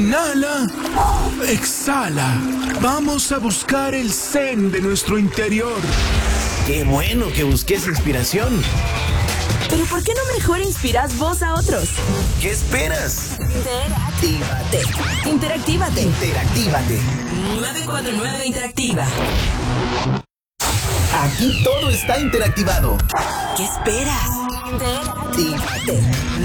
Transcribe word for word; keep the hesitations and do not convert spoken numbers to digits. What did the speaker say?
Inhala. Exhala. Vamos a buscar el zen de nuestro interior. ¡Qué bueno que busques inspiración! ¿Pero por qué no mejor inspiras vos a otros? ¿Qué esperas? Interactívate. Interactívate. Interactívate. nueve cuatro nueve Interactiva. Aquí todo está interactivado. ¿Qué esperas? Interactívate.